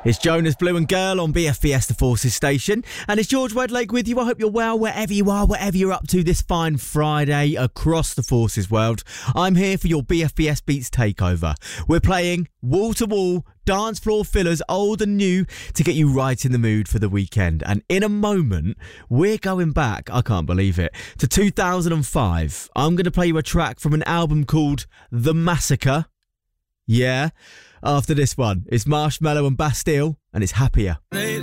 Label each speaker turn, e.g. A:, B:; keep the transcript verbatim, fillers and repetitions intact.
A: It's Jonas Blue and Girl on B F B S The Forces station, and it's George Wedlake with you. I hope you're well wherever you are, whatever you're up to this fine Friday across the Forces world. I'm here for your B F B S Beats takeover. We're playing wall-to-wall dance floor fillers, old and new, to get you right in the mood for the weekend. And in a moment, we're going back, I can't believe it, to two thousand five. I'm going to play you a track from an album called The Massacre. Yeah, after this one, it's Marshmello and Bastille, and it's Happier.